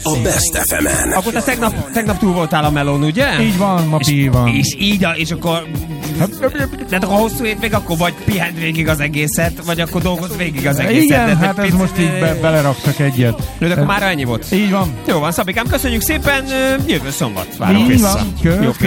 a Best FM-en. Akkor te tegnap túl voltál a melón, ugye? Így van, ma van. És így, és akkor... De akkor hosszú hétvég, akkor vagy pihent végig az egészet, vagy akkor dolgoz végig az egészet. Igen, hát ez most így beleraktak egyet. De akkor már ennyi volt. Így van. Jó van, Szabikám, köszönjük szépen, jövő szombat várok így vissza. Van. Jó